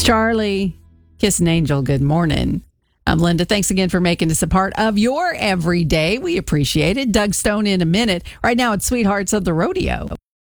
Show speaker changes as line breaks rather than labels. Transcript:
Charlie, Kiss an Angel, good morning. I'm Linda. Thanks again for making this a part of your everyday. We appreciate it. Doug Stone in a minute. Right now, it's Sweethearts of the Rodeo.